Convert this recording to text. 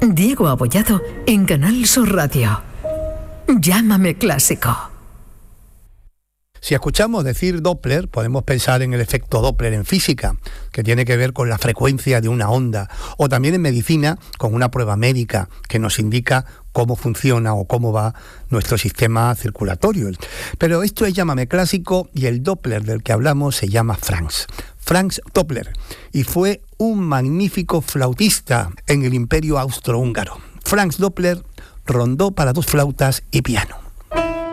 Diego Abollado en Canal Sur Radio. Llámame clásico. Si escuchamos decir Doppler, podemos pensar en el efecto Doppler en física, que tiene que ver con la frecuencia de una onda, o también en medicina, con una prueba médica que nos indica cómo funciona o cómo va nuestro sistema circulatorio. Pero esto es Llámame clásico y el Doppler del que hablamos se llama Franz Doppler, y fue un magnífico flautista en el Imperio Austrohúngaro. Franz Doppler rondó para 2 flautas y piano.